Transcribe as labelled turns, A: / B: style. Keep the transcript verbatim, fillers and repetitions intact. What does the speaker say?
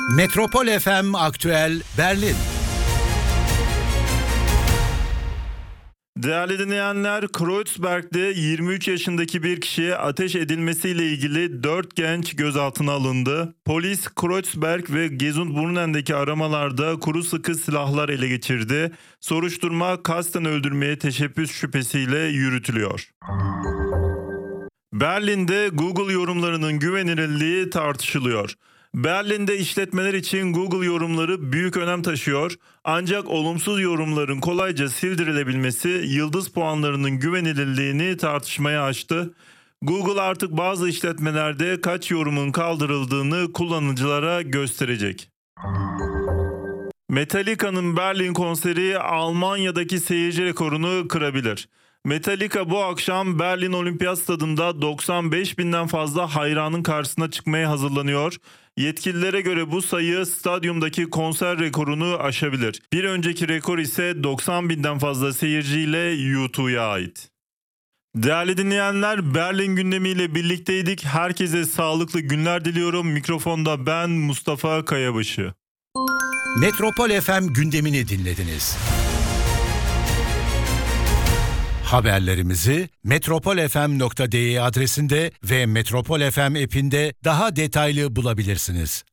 A: Metropol F M Aktüel Berlin.
B: Değerli dinleyenler, Kreuzberg'de yirmi üç yaşındaki bir kişiye ateş edilmesiyle ilgili dört genç gözaltına alındı. Polis Kreuzberg ve Gesundbrunnen'deki aramalarda kuru sıkı silahlar ele geçirdi. Soruşturma kasten öldürmeye teşebbüs şüphesiyle yürütülüyor. Berlin'de Google yorumlarının güvenilirliği tartışılıyor. Berlin'de işletmeler için Google yorumları büyük önem taşıyor. Ancak olumsuz yorumların kolayca sildirilebilmesi yıldız puanlarının güvenilirliğini tartışmaya açtı. Google artık bazı işletmelerde kaç yorumun kaldırıldığını kullanıcılara gösterecek. Metallica'nın Berlin konseri Almanya'daki seyirci rekorunu kırabilir. Metallica bu akşam Berlin Olimpiyat Stadında doksan beş binden fazla hayranın karşısına çıkmaya hazırlanıyor. Yetkililere göre bu sayı stadyumdaki konser rekorunu aşabilir. Bir önceki rekor ise doksan binden fazla seyirciyle U iki'ya ait. Değerli dinleyenler, Berlin gündemiyle birlikteydik. Herkese sağlıklı günler diliyorum. Mikrofonda ben Mustafa Kayabaşı.
A: Metropol F M gündemini dinlediniz. Haberlerimizi metropol f m nokta d e adresinde ve Metropol F M app'inde daha detaylı bulabilirsiniz.